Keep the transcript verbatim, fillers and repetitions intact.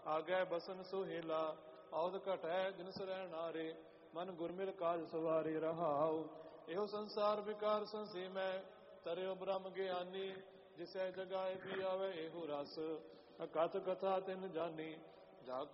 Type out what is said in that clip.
ਆਗੈ ਬਸਨ ਸੁਹੇਲਾ, ਔਦ ਘਟੈ ਦਿਨਸ ਰਹਿ ਨਾਰੇ, ਮਨ ਗੁਰਮਿਲ ਕਾਜ ਸਵਾਰੇ ਰਹਾਉ। ਇਹੋ ਸੰਸਾਰ ਵਿਕਾਰ ਸੰਸੀਮੈ, ਤਰਿਓ ਬ੍ਰਹਮ ਗਿਆਨੀ, ਜਿਸੈ ਜਗਾਏ ਪੀ ਆਵੇ ਇਹੋ ਰਸ, ਅਕਥ ਕਥਾ ਤਿਨ ਜਾਨੀ। ਜਾ